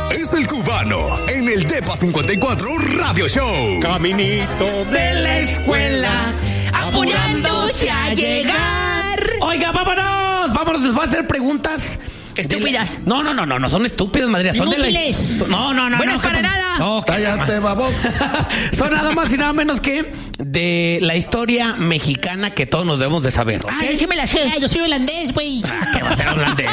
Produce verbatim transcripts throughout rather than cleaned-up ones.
es el cubano en el Depa cincuenta y cuatro Radio Show. Caminito de la escuela, apurándose a llegar. Oiga, vámonos, vámonos, les voy a hacer preguntas. Estúpidas. La... No, no, no, no, no son estúpidas, Madrid. Son inútiles. de la... No, no, no. Bueno, no, para no, nada. No, cállate, babón. Son nada más y nada menos que de la historia mexicana que todos nos debemos de saber. Ah, ¿okay? Sí me la sé. Ah, yo soy holandés, güey. Ah, ¿qué va a ser holandés?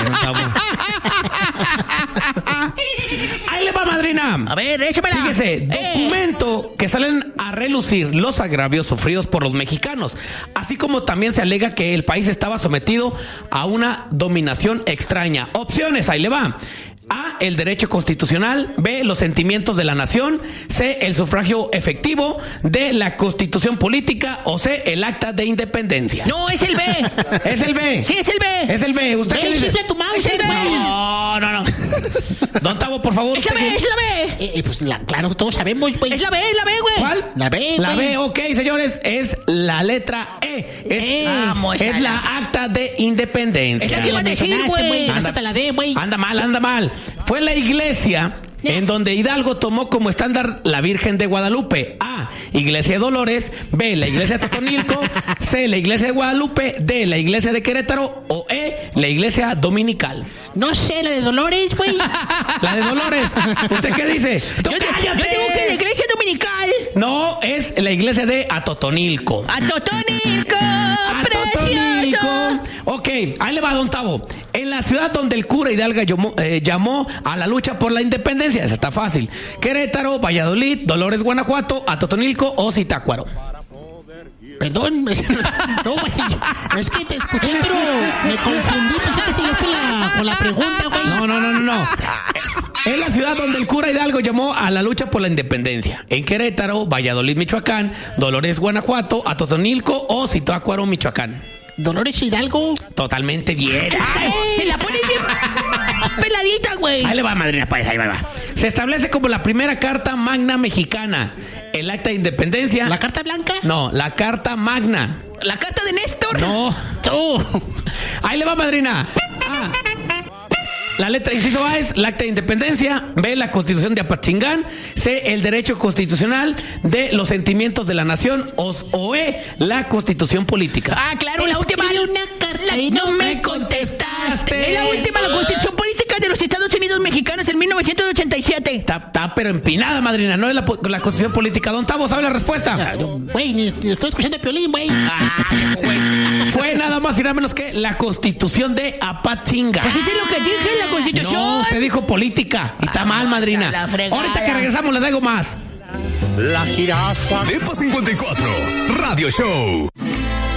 Ahí le va, madrina. A ver, échamela. Fíjese, eh. documento que salen a relucir los agravios sufridos por los mexicanos, así como también se alega que el país estaba sometido a una dominación extraña. Opciones, ahí le va. A, el derecho constitucional. B, los sentimientos de la nación. C, el sufragio efectivo. D, la constitución política. O C, el acta de independencia. No, es el B. Es el B. Sí, es el B. Es el B. ¿Usted qué dice? Chifla tu mouse, Es el B. No, no, no. Don Tavo, por favor. Es la B, es la B. Eh, eh, pues la, claro, todos sabemos, güey. Es la B, es la B, güey. ¿Cuál? La B, La güey. B, ok, señores, es la letra E. Es, Eh, vamos, es a la la- acta de independencia. Esa que iba a decir, güey. Hasta la D, güey. Anda mal, anda mal. Fue la iglesia en donde Hidalgo tomó como estándar la Virgen de Guadalupe. A, Iglesia de Dolores. B, la Iglesia de Totonilco. C, la Iglesia de Guadalupe. D, la Iglesia de Querétaro. O E, la Iglesia Dominical. No sé, la de Dolores, güey. La de Dolores. ¿Usted qué dice? Yo, te- yo digo que la iglesia dominical. No, es la Iglesia de Atotonilco. A Totonilco, A precioso. Totonilco. Ok, ahí le va, don Tavo. En la ciudad donde el cura Hidalgo llamó, eh, llamó a la lucha por la independencia, esa está fácil. Querétaro, Valladolid, Dolores, Guanajuato, Atotonilco o Zitácuaro. Perdón, es- no, güey. Es que te escuché, pero me confundí. Pensé que seguías con la, con la pregunta, güey. No, no, no, no, no. Es la ciudad donde el cura Hidalgo llamó a la lucha por la independencia. En Querétaro, Valladolid, Michoacán, Dolores, Guanajuato, Atotonilco o Zitácuaro, Michoacán. Dolores Hidalgo. Totalmente bien. Ay, se la pone bien peladita, güey. Ahí le va, madrina, pues, ahí va, ahí va. Se establece como la primera carta magna mexicana. El acta de independencia. ¿La carta blanca? No, la carta magna. La carta de Néstor. No, tú. Ahí le va, madrina. A. La letra inciso A es el acta de independencia. B, la constitución de Apatzingán. C, el derecho constitucional. D, los sentimientos de la nación. O, o E, la constitución política. Ah, claro, la última. Escribí una carta y no me contestaste. Es la última, la constitución política de los Estados Unidos mexicanos en mil novecientos ochenta y siete. Está, está pero empinada, madrina. No es la, po- la constitución política. Don Tavo, ¿sabe la respuesta? Ah, yo, Güey, ni, ni estoy escuchando a Piolín, güey. Ah, fue, fue nada más y nada menos que la constitución de Apatzingán. Pues eso es lo que dije, la constitución. No, usted dijo política. Y está Ah, mal, madrina. a la fregada. Ahorita que regresamos les digo más. La jirafa. Depa cincuenta y cuatro Radio Show.